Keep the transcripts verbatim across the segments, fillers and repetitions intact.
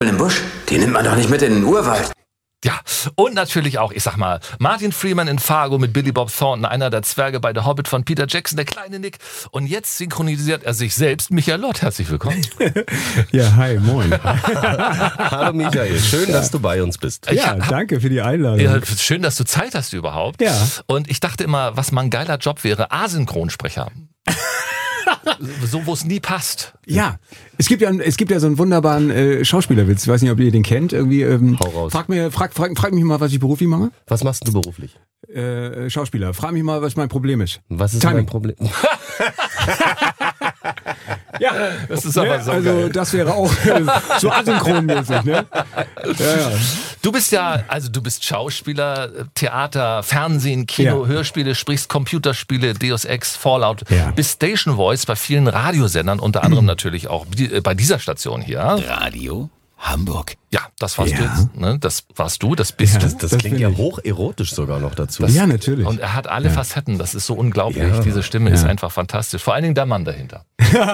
im Busch, die nimmt man doch nicht mit in den Urwald. Ja, und natürlich auch, ich sag mal, Martin Freeman in Fargo mit Billy Bob Thornton, einer der Zwerge bei The Hobbit von Peter Jackson, der kleine Nick. Und jetzt synchronisiert er sich selbst. Michael Lott, herzlich willkommen. Ja, hi, moin. Hallo Michael, schön, ja. dass du bei uns bist. Ja, hab, danke für die Einladung. Ja, schön, dass du Zeit hast überhaupt. Ja. Und ich dachte immer, was mal ein geiler Job wäre, Asynchronsprecher. So, wo es nie passt. Ja, es gibt ja, es gibt ja so einen wunderbaren äh, Schauspielerwitz. Ich weiß nicht, ob ihr den kennt. Irgendwie, ähm, Hau raus. Frag, mir, frag, frag, frag mich mal, was ich beruflich mache. Was machst du beruflich? Äh, Schauspieler. Frag mich mal, was mein Problem ist. Was ist Timing. mein Problem? Ja, das ist aber ne? so Also geil. das wäre auch so asynchronmäßig, ne? Ja, ja. Du bist ja, also du bist Schauspieler, Theater, Fernsehen, Kino, Ja. Hörspiele, sprichst Computerspiele, Deus Ex, Fallout, Ja. bist Station Voice bei vielen Radiosendern, unter anderem natürlich auch bei dieser Station hier. Radio Hamburg. Ja, das warst Ja. du jetzt, ne? Das warst du, das bist Ja. du. Das, das Das klingt bin ja ich. hocherotisch sogar noch dazu. Ja, natürlich. Und er hat alle Ja. Facetten, das ist so unglaublich. Ja. Diese Stimme Ja. ist einfach fantastisch. Vor allen Dingen der Mann dahinter.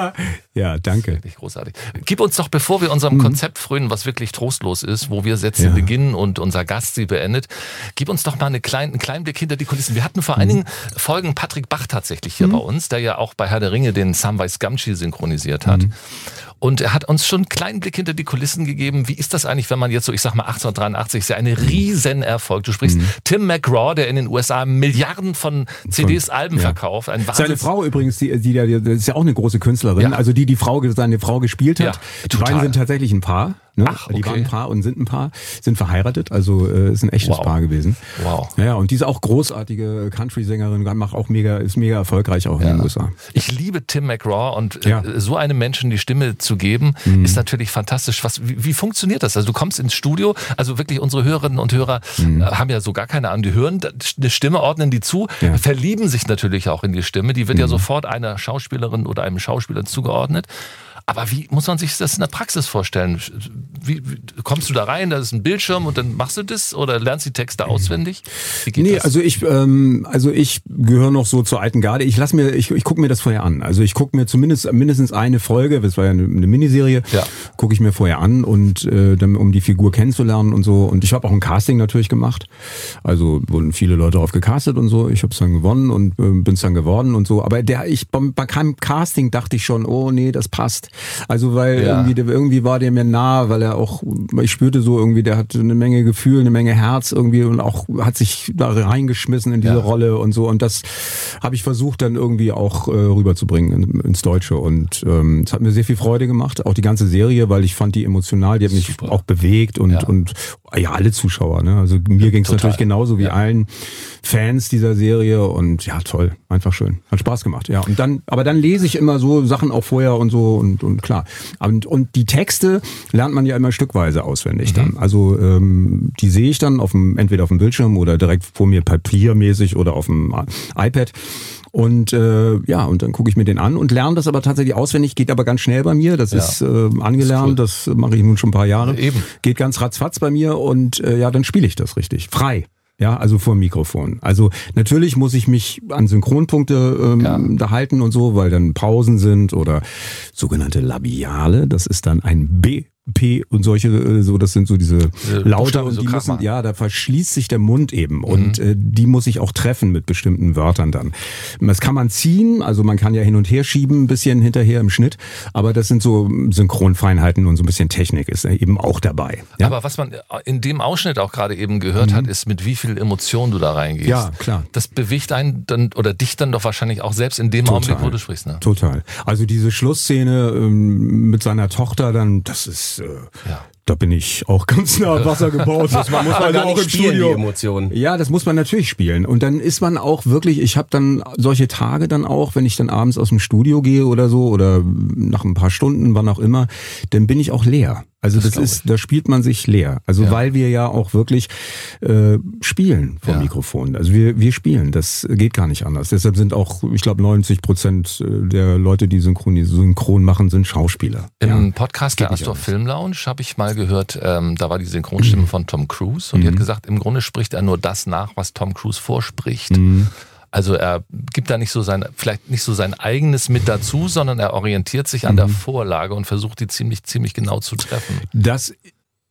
Ja, danke. Wirklich großartig. Gib uns doch, bevor wir unserem Konzept frönen, was wirklich trostlos ist, wo wir Sätze Ja. beginnen und unser Gast sie beendet, gib uns doch mal eine klein, einen kleinen Blick hinter die Kulissen. Wir hatten vor einigen Folgen Patrick Bach tatsächlich hier bei uns, der ja auch bei Herr der Ringe den Samwise Gamgee synchronisiert hat. Und er hat uns schon einen kleinen Blick hinter die Kulissen gegeben. Wie ist das eigentlich, wenn man jetzt so, ich sag mal achtzehnhundertdreiundachtzig, ist ja ein Riesenerfolg. Du sprichst Tim McGraw, der in den U S A Milliarden von C Ds, Alben ja. verkauft. Ein Seine Wahnsinns- Frau übrigens, die, die, die, das ist ja auch eine große Künstlerin, Ja. also die die Frau, seine Frau gespielt hat. Ja, Die total. beiden sind tatsächlich ein Paar. Ne? Ach, Die okay. waren ein Paar und sind ein Paar, sind verheiratet, also äh, ist ein echtes Wow. Paar gewesen. Wow. Ja, und diese auch großartige Country-Sängerin, macht auch mega, ist mega erfolgreich auch in den U S A. Ich liebe Tim McGraw und äh, Ja. so einem Menschen die Stimme zu geben, ist natürlich fantastisch. Was, wie, wie funktioniert das? Also du kommst ins Studio, also wirklich unsere Hörerinnen und Hörer äh, haben ja so gar keine Ahnung, die hören eine Stimme, ordnen die zu, Ja. verlieben sich natürlich auch in die Stimme. Die wird ja sofort einer Schauspielerin oder einem Schauspieler zugeordnet. Aber wie muss man sich das in der Praxis vorstellen? Wie, wie kommst du da rein, da ist ein Bildschirm und dann machst du das oder lernst die Texte auswendig? Wie geht Nee, das? also ich, ähm, also ich gehöre noch so zur alten Garde. Ich lass mir, ich, ich gucke mir das vorher an. Also ich gucke mir zumindest mindestens eine Folge, das war ja eine, eine Miniserie, Ja. gucke ich mir vorher an und äh, dann, um die Figur kennenzulernen und so. Und ich habe auch ein Casting natürlich gemacht. Also wurden viele Leute drauf gecastet und so. Ich habe es dann gewonnen und äh, bin es dann geworden und so. Aber der, ich beim, bei keinem Casting dachte ich schon, oh nee, das passt. Also weil Ja. irgendwie, der, irgendwie war der mir nah, weil er auch, weil ich spürte so irgendwie, der hat eine Menge Gefühl, eine Menge Herz irgendwie und auch hat sich da reingeschmissen in diese Ja. Rolle und so. Und das habe ich versucht dann irgendwie auch äh, rüberzubringen in, ins Deutsche. Und ähm, es hat mir sehr viel Freude gemacht, auch die ganze Serie, weil ich fand die emotional, die hat mich Super. auch bewegt und, Ja. und ja, alle Zuschauer. Ne? Also mir ging es total. natürlich genauso wie Ja. allen Fans dieser Serie und ja, toll, einfach schön. Hat Spaß gemacht, ja. Und dann, aber dann lese ich immer so Sachen auch vorher und so und, und klar. Und, und die Texte lernt man ja immer stückweise auswendig dann. Also ähm, die sehe ich dann auf dem, entweder auf dem Bildschirm oder direkt vor mir papiermäßig oder auf dem iPad. Und äh, ja, und dann gucke ich mir den an und lerne das aber tatsächlich auswendig, geht aber ganz schnell bei mir. Das Ja. ist äh, angelernt, das mache ich nun schon ein paar Jahre. Eben. Geht ganz ratzfatz bei mir und äh, ja, dann spiele ich das richtig. Frei. Ja, also vor dem Mikrofon. Also natürlich muss ich mich an Synchronpunkte ähm, Ja. da halten und so, weil dann Pausen sind oder sogenannte Labiale. Das ist dann ein B. P und solche, äh, so, das sind so diese Laute Buchstaben, und so die Kracher. müssen, ja, da verschließt sich der Mund eben und äh, die muss ich auch treffen mit bestimmten Wörtern dann. Das kann man ziehen, also man kann ja hin und her schieben, ein bisschen hinterher im Schnitt, aber das sind so Synchronfeinheiten und so ein bisschen Technik ist eben auch dabei. Ja, Aber was man in dem Ausschnitt auch gerade eben gehört hat, ist, mit wie viel Emotion du da reingehst. Ja, klar. Das bewegt einen dann oder dich dann doch wahrscheinlich auch selbst in dem Total. Augenblick, wo du sprichst. Ne? Total. Also diese Schlussszene ähm, mit seiner Tochter dann, das ist, äh, Ja. da bin ich auch ganz nah am Wasser gebaut. Das war, muss man gar auch nicht im spielen, Studio. die Emotionen. Ja, das muss man natürlich spielen. Und dann ist man auch wirklich, ich habe dann solche Tage dann auch, wenn ich dann abends aus dem Studio gehe oder so oder nach ein paar Stunden, wann auch immer, dann bin ich auch leer. Also das, Das ist, da spielt man sich leer. Also Ja. weil wir ja auch wirklich äh, spielen vom Ja. Mikrofon. Also wir, wir spielen, das geht gar nicht anders. Deshalb sind auch, ich glaube, neunzig Prozent der Leute, die synchron, synchron machen, sind Schauspieler. Im ja. Podcast der nicht Astor anders. Film Lounge habe ich mal gehört, ähm, da war die Synchronstimme von Tom Cruise und die hat gesagt, im Grunde spricht er nur das nach, was Tom Cruise vorspricht. Also er gibt da nicht so sein, vielleicht nicht so sein eigenes mit dazu, sondern er orientiert sich an der Vorlage und versucht die ziemlich, ziemlich genau zu treffen. Das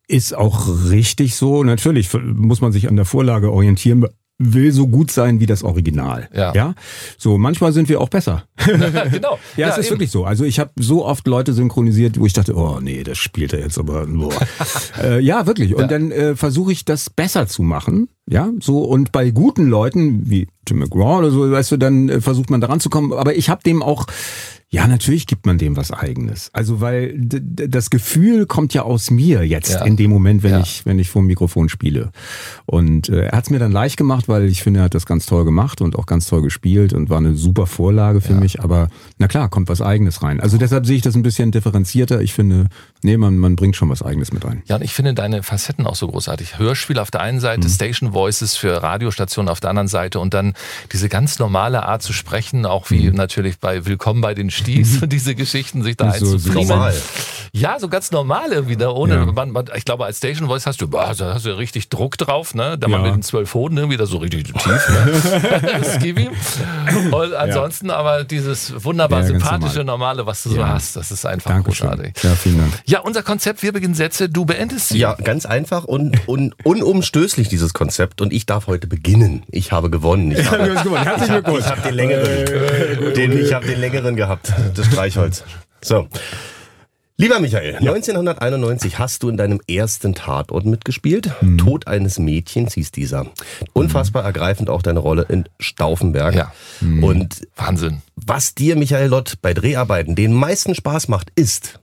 Ist auch richtig so. Natürlich muss man sich an der Vorlage orientieren, will so gut sein wie das Original. Ja. ja? So, manchmal sind wir auch besser. Genau. Ja, Ja, es ist eben. wirklich so. Also ich habe so oft Leute synchronisiert, wo ich dachte, oh nee, das spielt er jetzt aber nur. äh, ja, wirklich. Und Ja. dann äh, versuche ich das besser zu machen. Ja, so. Und bei guten Leuten wie Tim McGraw oder so, weißt du, dann äh, versucht man da ranzukommen. Aber ich habe dem auch, ja, natürlich gibt man dem was Eigenes. Also weil d- d- das Gefühl kommt ja aus mir jetzt Ja. in dem Moment, wenn Ja. ich wenn ich vor dem Mikrofon spiele. Und äh, er hat es mir dann leicht gemacht, weil ich finde, er hat das ganz toll gemacht und auch ganz toll gespielt und war eine super Vorlage für Ja. mich. Aber na klar, kommt was Eigenes rein. Also deshalb sehe ich das ein bisschen differenzierter. Ich finde, nee, man man bringt schon was Eigenes mit rein. Ja, und ich finde deine Facetten auch so großartig. Hörspiel auf der einen Seite, Station Voices für Radiostationen auf der anderen Seite und dann diese ganz normale Art zu sprechen, auch wie natürlich bei Willkommen bei den Sties und diese Geschichten sich da So- so einzufrieden. normal. Ja, so ganz normal irgendwie, ne? Ohne, Ja. man, man, ich glaube, als Station Voice hast du, boah, da hast du richtig Druck drauf, ne? Da Ja. man mit den zwölf Hoden irgendwie da so richtig tief, ne? Skibi. Und ansonsten aber dieses wunderbar Ja, ganz sympathische, normal. normale, was du so Ja. hast, das ist einfach Dankeschön. großartig. Ja, vielen Dank. Ja, unser Konzept, wir beginnen Sätze, du beendest sie. Ja, ganz einfach und, und unumstößlich dieses Konzept und ich darf heute beginnen. Ich habe gewonnen. Ich habe, Du hast gewonnen. Herzlichen Glückwunsch. ich habe den längeren, den, ich habe den längeren gehabt, das Streichholz. So. Lieber Michael, neunzehnhunderteinundneunzig hast du in deinem ersten Tatort mitgespielt. Mhm. Tod eines Mädchens hieß dieser. Unfassbar ergreifend auch deine Rolle in Stauffenberg. Ja. Und Wahnsinn. was dir, Michael Lott, bei Dreharbeiten den meisten Spaß macht, ist...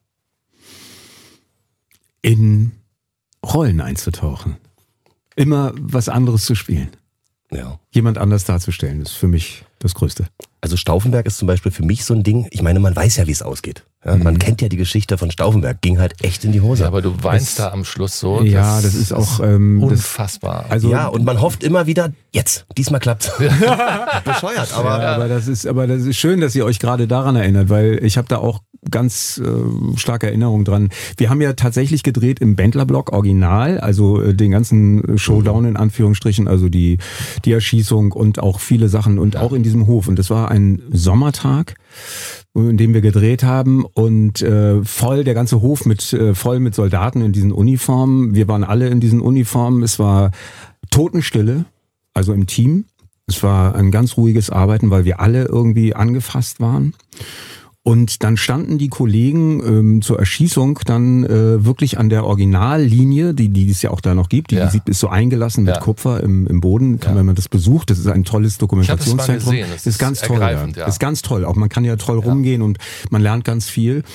In Rollen einzutauchen. Immer was anderes zu spielen. Ja. Jemand anders darzustellen, ist für mich das Größte. Also Stauffenberg ist zum Beispiel für mich so ein Ding, ich meine, man weiß ja, wie es ausgeht. Ja, man kennt ja die Geschichte von Stauffenberg, ging halt echt in die Hose. Ja, aber du weinst da am Schluss so. Ja, das ist auch, ähm, das- unfassbar. Also, ja, und man hofft immer wieder, jetzt, diesmal klappt's. Bescheuert, aber Ja, aber das ist, aber das ist schön, dass ihr euch gerade daran erinnert, weil ich habe da auch ganz äh, starke Erinnerungen dran. Wir haben ja tatsächlich gedreht im Bendler-Block Original, also äh, den ganzen Showdown in Anführungsstrichen, also die die Erschießung und auch viele Sachen und auch in diesem Hof. Und das war ein Sommertag, in dem wir gedreht haben und äh, voll der ganze Hof mit äh, voll mit Soldaten in diesen Uniformen. Wir waren alle in diesen Uniformen. Es war Totenstille, also im Team. Es war ein ganz ruhiges Arbeiten, weil wir alle irgendwie angefasst waren. Und dann standen die Kollegen ähm, zur Erschießung dann äh, wirklich an der Originallinie, die, die es ja auch da noch gibt. Die, Ja. die ist so eingelassen mit Ja. Kupfer im, im Boden. Kann, Ja. wenn man das besucht, das ist ein tolles Dokumentationszentrum. Ich hab das mal gesehen. Das ist ganz ist toll. ergreifend, Ja. ja. Ist ganz toll. Auch man kann ja toll rumgehen und man lernt ganz viel.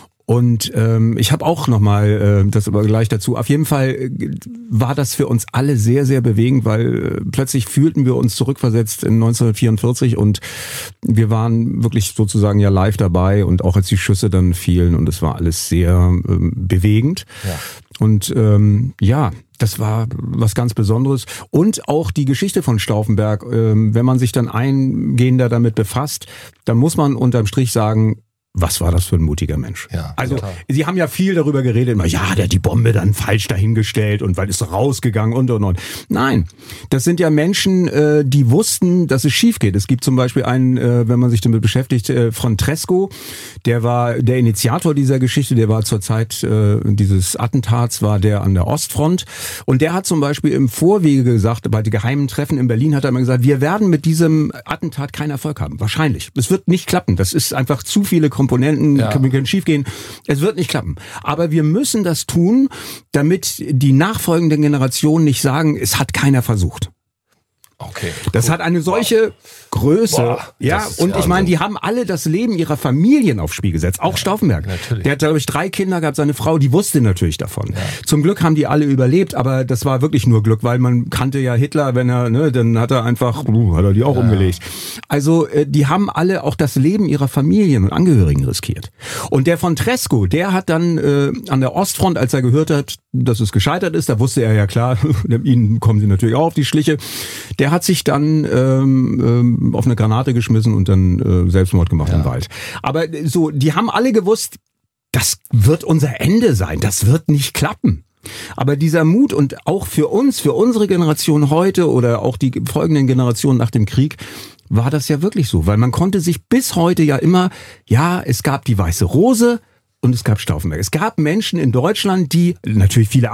Und ähm, ich habe auch nochmal, äh, das aber gleich dazu, auf jeden Fall äh, war das für uns alle sehr, sehr bewegend, weil äh, plötzlich fühlten wir uns zurückversetzt in neunzehnhundertvierundvierzig und wir waren wirklich sozusagen ja live dabei und auch als die Schüsse dann fielen und es war alles sehr ähm, bewegend. Ja. Und ähm, ja, das war was ganz Besonderes. Und auch die Geschichte von Stauffenberg, ähm, wenn man sich dann eingehender damit befasst, dann muss man unterm Strich sagen, was war das für ein mutiger Mensch? Ja, also total. Sie haben ja viel darüber geredet, immer, ja, der hat die Bombe dann falsch dahingestellt und weil ist rausgegangen und und und. Nein, das sind ja Menschen, äh, die wussten, dass es schief geht. Es gibt zum Beispiel einen, äh, wenn man sich damit beschäftigt, äh, von Tresco, der war der Initiator dieser Geschichte, der war zur Zeit äh, dieses Attentats, war der an der Ostfront und der hat zum Beispiel im Vorwege gesagt, bei den geheimen Treffen in Berlin hat er immer gesagt, wir werden mit diesem Attentat keinen Erfolg haben. Wahrscheinlich. Es wird nicht klappen. Das ist einfach zu viele Komponenten, Ja. können, können schief gehen. Es wird nicht klappen. Aber wir müssen das tun, damit die nachfolgenden Generationen nicht sagen, es hat keiner versucht. Okay. Das hat eine solche Größe. Boah, ja, das ist und ich Wahnsinn. meine, die haben alle das Leben ihrer Familien aufs Spiel gesetzt. Auch Stauffenberg. natürlich. Der hat, glaube ich, drei Kinder gehabt. Seine Frau, die wusste natürlich davon. Zum Glück haben die alle überlebt, aber das war wirklich nur Glück, weil man kannte ja Hitler, wenn er, ne, dann hat er einfach, uh, hat er die auch umgelegt. Also, äh, die haben alle auch das Leben ihrer Familien und Angehörigen riskiert. Und der von Tresco, der hat dann äh, an der Ostfront, als er gehört hat, dass es gescheitert ist, da wusste er ja klar, ihnen kommen sie natürlich auch auf die Schliche. Der hat sich dann ähm, ähm, auf eine Granate geschmissen und dann äh, Selbstmord gemacht im Wald. Aber äh, so, die haben alle gewusst, das wird unser Ende sein, das wird nicht klappen. Aber dieser Mut und auch für uns, für unsere Generation heute oder auch die folgenden Generationen nach dem Krieg, war das ja wirklich so. Weil man konnte sich bis heute ja immer, ja, es gab die Weiße Rose und es gab Stauffenberg. Es gab Menschen in Deutschland, die, natürlich viele